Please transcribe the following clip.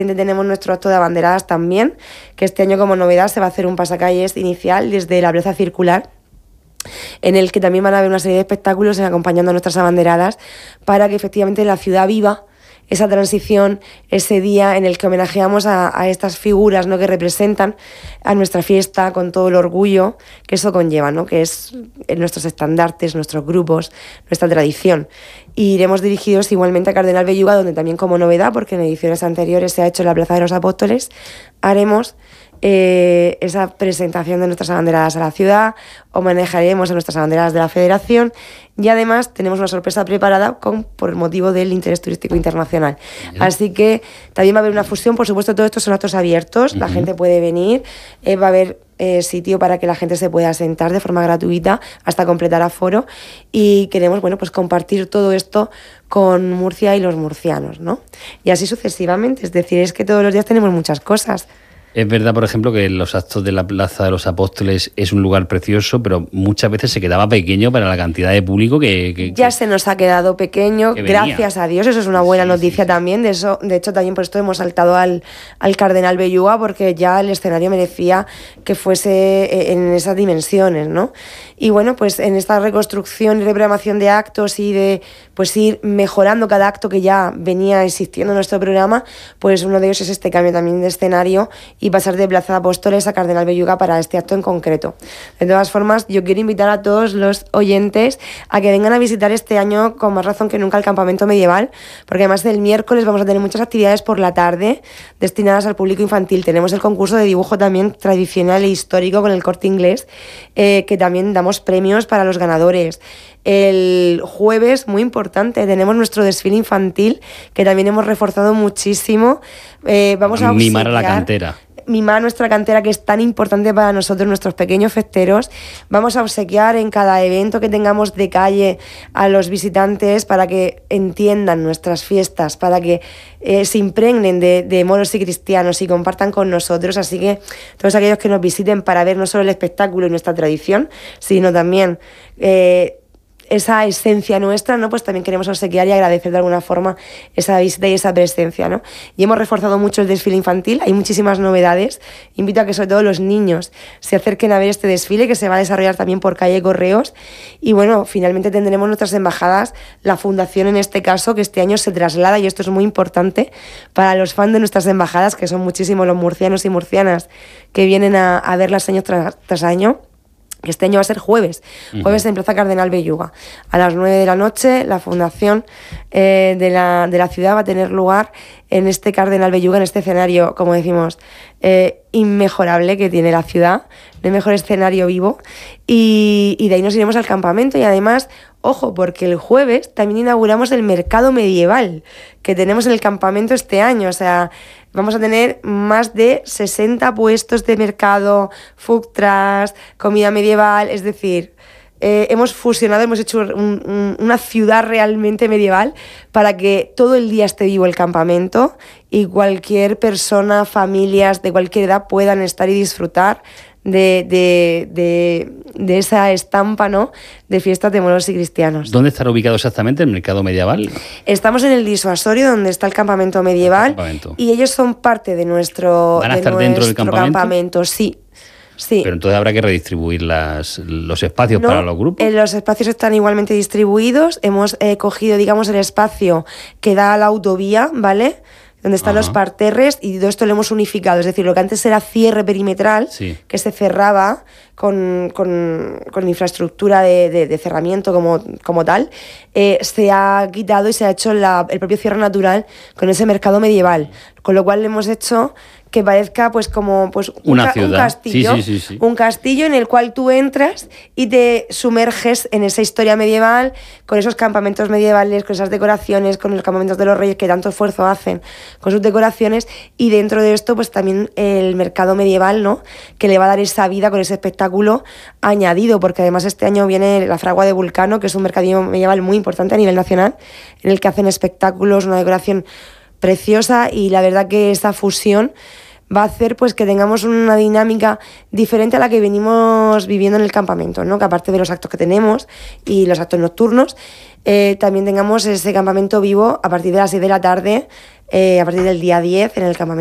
Tenemos nuestro acto de abanderadas también, que este año como novedad se va a hacer un pasacalles inicial desde la Plaza Circular, en el que también van a haber una serie de espectáculos acompañando a nuestras abanderadas para que efectivamente la ciudad viva esa transición, ese día en el que homenajeamos a estas figuras, ¿no?, que representan a nuestra fiesta con todo el orgullo que eso conlleva, ¿no?, que es nuestros estandartes, nuestros grupos, nuestra tradición. Y iremos dirigidos igualmente a Cardenal Belluga, donde también como novedad, porque en ediciones anteriores se ha hecho en la Plaza de los Apóstoles, haremos esa presentación de nuestras abanderadas a la ciudad, homenajearemos a nuestras abanderadas de la Federación y además tenemos una sorpresa preparada por el motivo del interés turístico internacional. Así que también va a haber una fusión, por supuesto todo esto son actos abiertos, la gente puede venir, va a haber sitio para que la gente se pueda sentar de forma gratuita hasta completar aforo y queremos, bueno, pues compartir todo esto con Murcia y los murcianos, ¿no? Y así sucesivamente, es decir, es que todos los días tenemos muchas cosas. Es verdad, por ejemplo, que los actos de la Plaza de los Apóstoles es un lugar precioso, pero muchas veces se quedaba pequeño para la cantidad de público que ya se nos ha quedado pequeño, gracias a Dios, eso es una buena noticia también, de hecho también por esto hemos saltado al Cardenal Belluga, porque ya el escenario merecía que fuese en esas dimensiones, ¿no? Y bueno, pues en esta reconstrucción y reprogramación de actos y de pues ir mejorando cada acto que ya venía existiendo en nuestro programa, pues uno de ellos es este cambio también de escenario y pasar de Plaza de Apóstoles a Cardenal Belluga para este acto en concreto. De todas formas, yo quiero invitar a todos los oyentes a que vengan a visitar este año con más razón que nunca el campamento medieval, porque además del miércoles vamos a tener muchas actividades por la tarde destinadas al público infantil. Tenemos el concurso de dibujo también tradicional e histórico con el Corte Inglés, que también damos premios para los ganadores. El jueves, muy importante, tenemos nuestro desfile infantil, que también hemos reforzado muchísimo. Vamos a mimar a la cantera. Mimar nuestra cantera, que es tan importante para nosotros, nuestros pequeños festeros. Vamos a obsequiar en cada evento que tengamos de calle a los visitantes para que entiendan nuestras fiestas, para que se impregnen de moros y cristianos y compartan con nosotros. Así que todos aquellos que nos visiten para ver no solo el espectáculo y nuestra tradición, sino también esa esencia nuestra, ¿no? Pues también queremos obsequiar y agradecer de alguna forma esa visita y esa presencia, ¿no? Y hemos reforzado mucho el desfile infantil, hay muchísimas novedades. Invito a que sobre todo los niños se acerquen a ver este desfile, que se va a desarrollar también por calle Correos. Y bueno, finalmente tendremos nuestras embajadas, la fundación en este caso, que este año se traslada, y esto es muy importante para los fans de nuestras embajadas, que son muchísimos los murcianos y murcianas que vienen a verlas año tras año. Este año va a ser jueves en Plaza Cardenal Belluga. A las 9 de la noche, la fundación de la ciudad va a tener lugar en este Cardenal Belluga, en este escenario, como decimos, inmejorable que tiene la ciudad, el mejor escenario vivo. Y de ahí nos iremos al campamento. Y además, ojo, porque el jueves también inauguramos el mercado medieval que tenemos en el campamento este año. O sea, vamos a tener más de 60 puestos de mercado, food trucks, comida medieval, es decir, hemos fusionado, hemos hecho una ciudad realmente medieval para que todo el día esté vivo el campamento y cualquier persona, familias de cualquier edad puedan estar y disfrutar de esa estampa, ¿no?, de fiestas de moros y cristianos. ¿Dónde estará ubicado exactamente el mercado medieval? Estamos en el disuasorio donde está el campamento medieval y ellos son parte de nuestro ¿Van a estar dentro del campamento? Sí. Pero entonces habrá que redistribuir los espacios para los grupos. Los espacios están igualmente distribuidos. Hemos cogido, digamos, el espacio que da a la autovía, ¿vale?, donde están los parterres, y todo esto lo hemos unificado. Es decir, lo que antes era cierre perimetral, que se cerraba con infraestructura de cerramiento como tal, se ha quitado y se ha hecho el propio cierre natural con ese mercado medieval. Con lo cual le hemos hecho que parezca pues como pues una ciudad. Un castillo, sí. Un castillo en el cual tú entras y te sumerges en esa historia medieval, con esos campamentos medievales, con esas decoraciones, con los campamentos de los reyes que tanto esfuerzo hacen con sus decoraciones, y dentro de esto pues también el mercado medieval, ¿no?, que le va a dar esa vida con ese espectáculo añadido, porque además este año viene la Fragua de Vulcano, que es un mercadillo medieval muy importante a nivel nacional, en el que hacen espectáculos, una decoración preciosa, y la verdad que esta fusión va a hacer pues que tengamos una dinámica diferente a la que venimos viviendo en el campamento, ¿no?, que aparte de los actos que tenemos y los actos nocturnos, también tengamos ese campamento vivo a partir de las 6 de la tarde, a partir del día 10 en el campamento